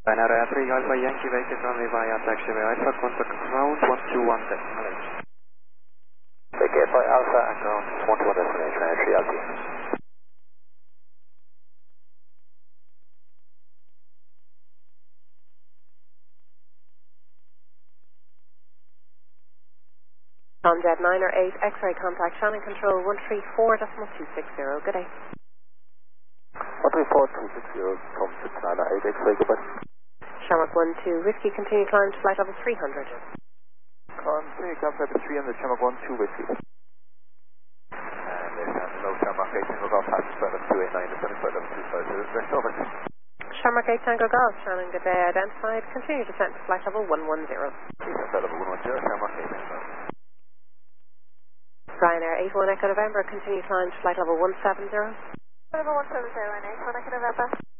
Ryanair 3 Alpha Yankee Vehicle runway via taxiway Alpha, contact ground 121 destination. Take by Alpha and ground 121 destination, Ryanair 3 Alpha. Comjet 9 or 8, X-ray contact, Shannon Control 134.260, good day. 134.260, come to China 8, X-ray, goodbye. Shamrock 12, Whiskey, continue climb to flight level 300. Continue climb to 300, Shamrock 12, Whiskey. And there's no Shamrock 8, Tango Golf, pass flight level 289, descending flight level 250, rest over. Shamrock 8 Tango Golf, Shannon, good day, identified, continue descent to flight level 110. Descent flight level 110, Shamrock 8, Tango. Ryanair 81 Echo November, continue climb to flight level 170. Level 170, Ryanair 81 Echo November.